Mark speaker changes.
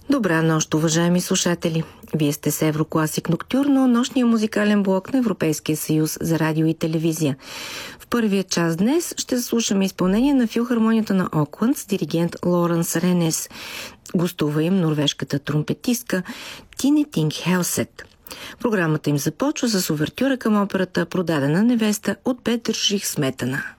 Speaker 1: Добра нощ, уважаеми слушатели! Вие сте с Еврокласик Ноктюрно, нощния музикален блок на Европейския съюз за радио и телевизия. В първия час днес ще слушаме изпълнение на филхармонията на Окланд с диригент Лоренс Ренес. Гостува им норвежката тромпетистка Тине Тинг Хелсет. Програмата им започва с увертюра към операта "Продадена невеста" от Петър Ших Сметана.